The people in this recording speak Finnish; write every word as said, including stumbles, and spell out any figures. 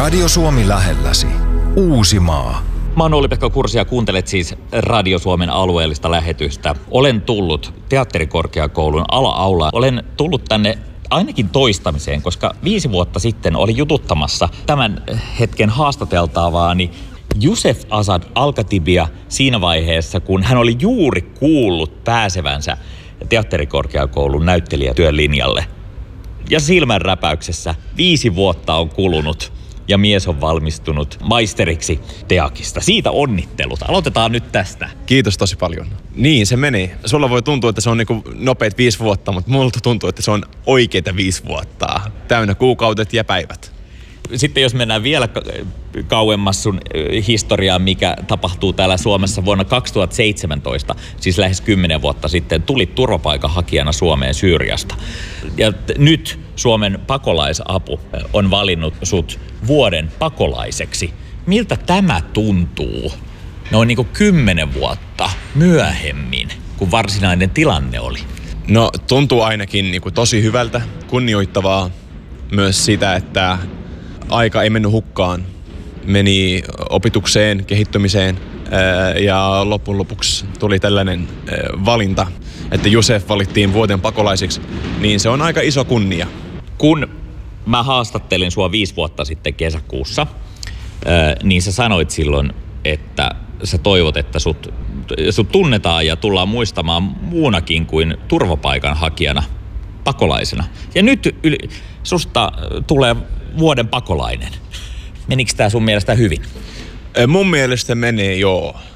Radio Suomi lähelläsi. Uusimaa. Mä oon Olli-Pekka Kursi ja kuuntelet siis Radio Suomen alueellista lähetystä. Olen tullut teatterikorkeakoulun ala-aulaan. Olen tullut tänne ainakin toistamiseen, koska viisi vuotta sitten olin jututtamassa tämän hetken haastateltavaani Yusef Asad Alkatibia siinä vaiheessa, kun hän oli juuri kuullut pääsevänsä teatterikorkeakoulun näyttelijätyön linjalle. Ja silmänräpäyksessä viisi vuotta on kulunut ja mies on valmistunut maisteriksi teakista. Siitä onnittelut. Aloitetaan nyt tästä. Kiitos tosi paljon. Niin se meni. Sulla voi tuntua, että se on niinku nopeat viisi vuotta, mutta multa tuntuu, että se on oikeita viisi vuotta. Täynnä kuukaudet ja päivät. Sitten jos mennään vielä kauemmas sun historiaan, mikä tapahtuu täällä Suomessa vuonna kaksituhattaseitsemäntoista, siis lähes kymmenen vuotta sitten, tulit turvapaikanhakijana Suomeen Syyriasta. Ja nyt Suomen pakolaisapu on valinnut sut vuoden pakolaiseksi. Miltä tämä tuntuu noin niin kuin kymmenen vuotta myöhemmin, kun varsinainen tilanne oli? No tuntuu ainakin niin kuin tosi hyvältä, kunnioittavaa myös sitä, että aika ei mennyt hukkaan. Meni opitukseen, kehittymiseen ja loppujen lopuksi tuli tällainen valinta, että Yusef valittiin vuoden pakolaisiksi, niin se on aika iso kunnia. Kun mä haastattelin sua viisi vuotta sitten kesäkuussa, niin sä sanoit silloin, että sä toivot, että sut, sut tunnetaan ja tullaan muistamaan muunakin kuin turvapaikanhakijana, pakolaisena. Ja nyt yli, susta tulee vuoden pakolainen. Menikö tää sun mielestä hyvin? Mun mielestä menee joo.